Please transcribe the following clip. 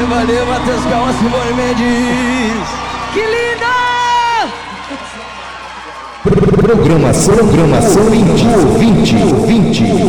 valeu, Matheus Calma, Simone Mendes. Que linda! Programação Indie Ouvinte.